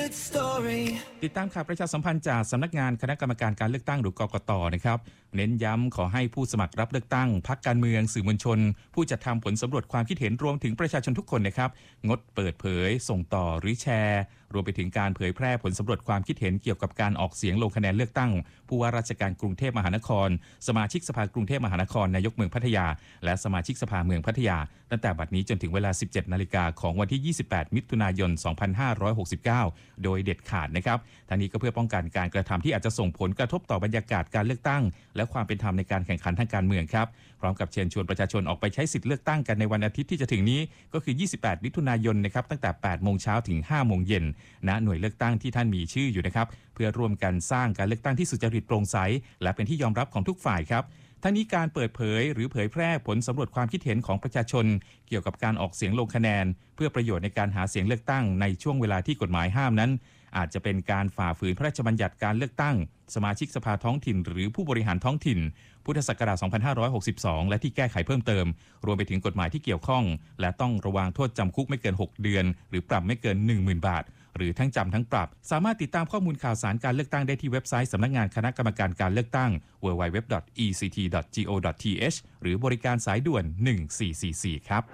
ติดตามข่าวประชาสัมพันธ์จากสำนักงานคณะกรรมการการเลือกตั้งหรือกกต.นะครับเน้นย้ำขอให้ผู้สมัครรับเลือกตั้งพรรคการเมืองสื่อมวลชนผู้จัดทำผลสำรวจความคิดเห็นรวมถึงประชาชนทุกคนนะครับงดเปิดเผยส่งต่อหรือแชร์รวมไปถึงการเผยแพร่ผลสำรวจความคิดเห็นเกี่ยวกับการออกเสียงลงคะแนนเลือกตั้งผู้ว่าราชการกรุงเทพมหานครสมาชิกสภากรุงเทพมหานครนายกเมืองพัทยาและสมาชิกสภาเมืองพัทยาตั้งแต่บัดนี้จนถึงเวลา 17 นาฬิกาของวันที่ 28 มิถุนายน 2569 โดยเด็ดขาดนะครับทั้งนี้ก็เพื่อป้องกันการกระทำที่อาจจะส่งผลกระทบต่อบรรยากาศการเลือกตั้งและความเป็นธรรมในการแข่งขันทางการเมืองครับพร้อมกับเชิญชวนประชาชนออกไปใช้สิทธิ์เลือกตั้งกันในวันอาทิตย์ที่จะถึงนี้ก็คือ 28 มิถุนายนนะครับตั้งแต่ 8 โมงเช้าถึง 5 โมงเย็นณหน่วยเลือกตั้งที่ท่านมีชื่ออยู่นะครับเพื่อร่วมกันสร้างการเลือกตั้งที่สุจริตโปร่งใสและเป็นที่ยอมรับของทุกฝ่ายครับทั้งนี้การเปิดเผยหรือเผยแพร่ผลสำรวจความคิดเห็นของประชาชนเกี่ยวกับการออกเสียงลงคะแนนเพื่อประโยชน์ในการหาเสียงเลือกตั้งในช่วงเวลาที่กฎหมายห้ามนั้นอาจจะเป็นการฝ่าฝืนพระราชบัญญัติการเลือกตั้งสมาชิกสภาท้องถิ่นหรือผู้บริหารท้องถิ่นพุทธศักราช 2562 และที่แก้ไขเพิ่มเติมรวมไปถึงกฎหมายที่เกี่ยวข้องและต้องระวางโทษจำคุกไม่เกิน 6 เดือนหรือปรับไม่เกิน 10,000 บาทหรือทั้งจำทั้งปรับสามารถติดตามข้อมูลข่าวสารการเลือกตั้งได้ที่เว็บไซต์สำนักงานคณะกรรมการการเลือกตั้ง www.ect.go.th หรือบริการสายด่วน 1444 ครับ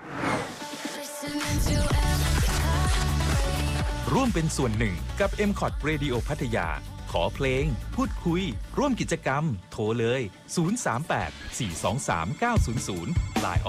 ร่วมเป็นส่วนหนึ่งกับ MCOT Radio พัทยาขอเพลงพูดคุยร่วมกิจกรรมโทรเลย038 423 900 Line